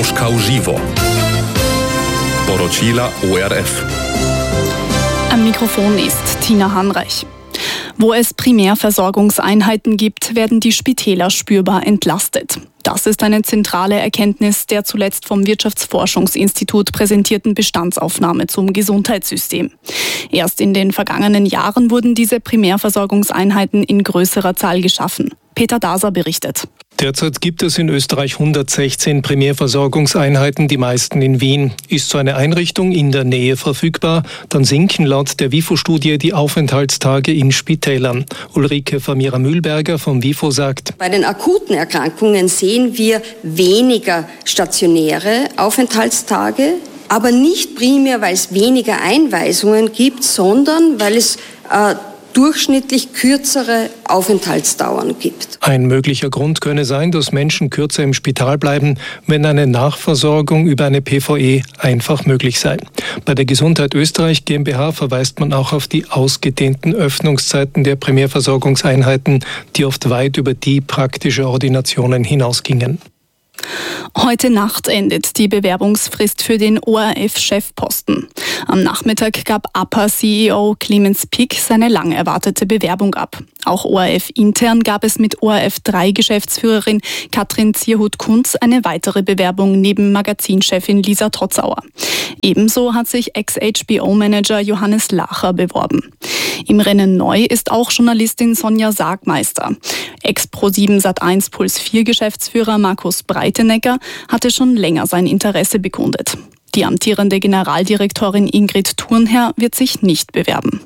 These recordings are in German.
Troška v živo. Poročila ORF. Am Mikrofon ist Tina Hanreich. Wo es Primärversorgungseinheiten gibt, werden die Spitäler spürbar entlastet. Das ist eine zentrale Erkenntnis der zuletzt vom Wirtschaftsforschungsinstitut präsentierten Bestandsaufnahme zum Gesundheitssystem. Erst in den vergangenen Jahren wurden diese Primärversorgungseinheiten in größerer Zahl geschaffen. Peter Daser berichtet. Derzeit gibt es in Österreich 116 Primärversorgungseinheiten, die meisten in Wien. Ist so eine Einrichtung in der Nähe verfügbar, dann sinken laut der WIFO-Studie die Aufenthaltstage in Spitälern. Ulrike Famira-Mühlberger vom WIFO sagt: Bei den akuten Erkrankungen sehen wir weniger stationäre Aufenthaltstage, aber nicht primär, weil es weniger Einweisungen gibt, sondern weil es durchschnittlich kürzere Aufenthaltsdauern gibt. Ein möglicher Grund könne sein, dass Menschen kürzer im Spital bleiben, wenn eine Nachversorgung über eine PVE einfach möglich sei. Bei der Gesundheit Österreich GmbH verweist man auch auf die ausgedehnten Öffnungszeiten der Primärversorgungseinheiten, die oft weit über die praktische Ordinationen hinausgingen. Heute Nacht endet die Bewerbungsfrist für den ORF-Chefposten. Am Nachmittag gab APA-CEO Clemens Pick seine lang erwartete Bewerbung ab. Auch ORF-intern gab es mit ORF3-Geschäftsführerin Katrin Zierhut-Kunz eine weitere Bewerbung neben Magazinchefin Lisa Totzauer. Ebenso hat sich Ex-HBO-Manager Johannes Lacher beworben. Im Rennen neu ist auch Journalistin Sonja Sargmeister. Ex-Pro7 Sat1 Puls 4 Geschäftsführer Markus Breitenegger hatte schon länger sein Interesse bekundet. Die amtierende Generaldirektorin Ingrid Thurnherr wird sich nicht bewerben.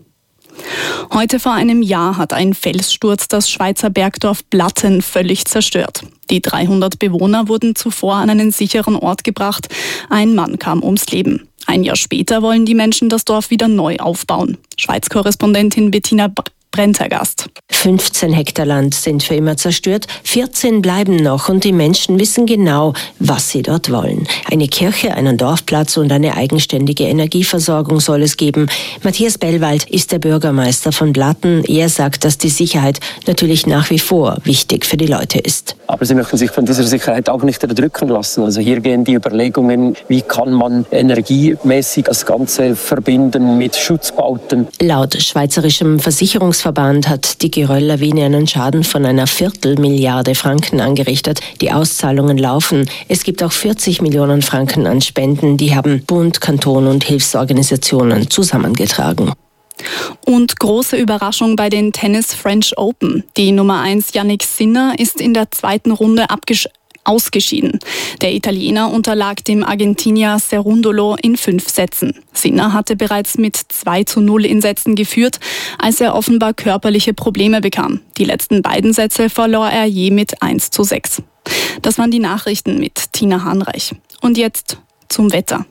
Heute vor einem Jahr hat ein Felssturz das Schweizer Bergdorf Blatten völlig zerstört. Die 300 Bewohner wurden zuvor an einen sicheren Ort gebracht. Ein Mann kam ums Leben. Ein Jahr später wollen die Menschen das Dorf wieder neu aufbauen. Schweiz-Korrespondentin Bettina Brentergast. 15 Hektar Land sind für immer zerstört, 14 bleiben noch und die Menschen wissen genau, was sie dort wollen. Eine Kirche, einen Dorfplatz und eine eigenständige Energieversorgung soll es geben. Matthias Bellwald ist der Bürgermeister von Blatten. Er sagt, dass die Sicherheit natürlich nach wie vor wichtig für die Leute ist. Aber sie möchten sich von dieser Sicherheit auch nicht erdrücken lassen. Also hier gehen die Überlegungen, wie kann man energiemäßig das Ganze verbinden mit Schutzbauten. Laut Schweizerischem Versicherungsverband hat die Geröll-Lawine einen Schaden von einer Viertelmilliarde Franken angerichtet. Die Auszahlungen laufen. Es gibt auch 40 Millionen Franken an Spenden. Die haben Bund, Kanton und Hilfsorganisationen zusammengetragen. Und große Überraschung bei den Tennis French Open. Die Nummer 1 Jannik Sinner ist in der zweiten Runde ausgeschieden. Der Italiener unterlag dem Argentinier Cerundolo in 5 Sätzen. Sinner hatte bereits mit 2:0 in Sätzen geführt, als er offenbar körperliche Probleme bekam. Die letzten beiden Sätze verlor er je mit 1:6. Das waren die Nachrichten mit Tina Hanreich. Und jetzt zum Wetter.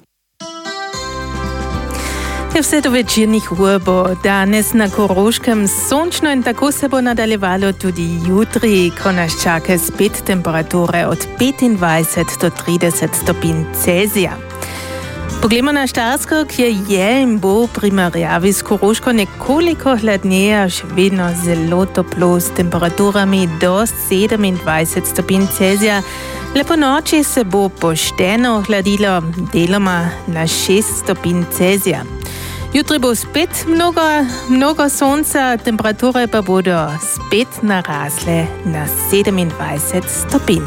V sredovečernih ur bo danes na Koroškem sončno in tako se bo nadaljevalo tudi jutri, ko nas čaka spet temperature od 25 do 30 stopinj Celzija. Poglejmo na Štajersko, kjer je in bo v primerjavi s Koroško nekoliko hladneje, še vedno zelo toplo s temperaturami do 27 stopinj Celzija. Le po noči se bo pošteno ohladilo, deloma na 6 stopinj Celzija. Jutri bo spet mnogo sonca, temperature pa bodo spet narasle na 27 stopinj.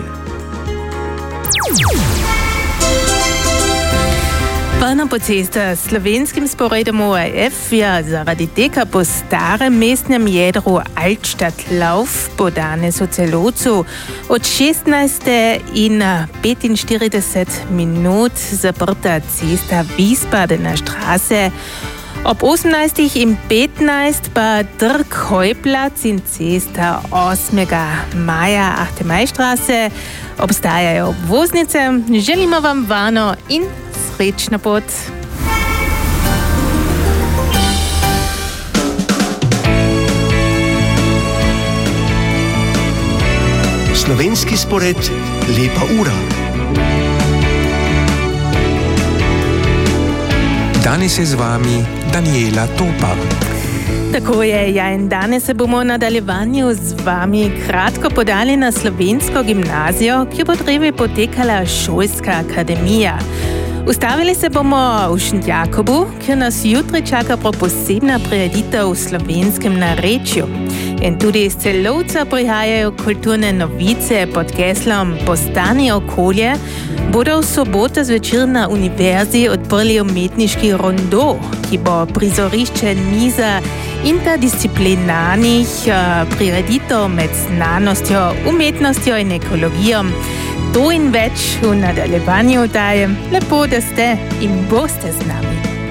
Varno po cestah s slovenskim sporedom ORF je zaradi tega po starem mestnem jedru Altstadtlauf bo danes v Celovcu od 16 in 45 minut zaprta cesta Wiesbadener Straße. Ob 18 in 15 pa Trg Heuplatz in cesta 8. maja 8. Majstraße. Obstajajo obvoznice. Želimo vam varno in srečno pot. Slovenski spored Lepa ura. Danes je z vami Daniela Topar. Tako je, ja in danes se bomo v nadaljevanju z vami kratko podali na slovensko gimnazijo, ki bo drevi potekala šolska akademija. Ustavili se bomo v Šentjakobu, kjer nas jutri čaka posebna prireditev v slovenskem narečju. In tudi iz Celovca prihajajo kulturne novice pod geslom Postani okolje, bodo v soboto zvečer na univerzi odprli umetniški rondo, ki bo prizorišče niza interdisciplinarnih prireditev med znanostjo, umetnostjo in ekologijo. To in več v nadaljevanju dajem. Lepo, da ste in boste z nami.